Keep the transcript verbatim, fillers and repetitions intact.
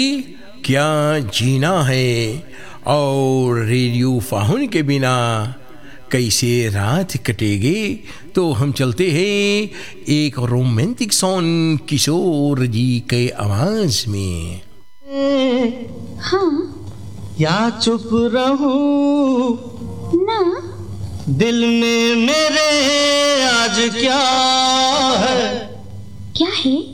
क्या जीना है और रेडियो फाहुन के बिना कैसे रात कटेगी। तो हम चलते हैं एक रोमांटिक सॉन्ग किशोर जी के आवाज में। हाँ या चुप रहूं ना, दिल में मेरे आज क्या है। क्या है?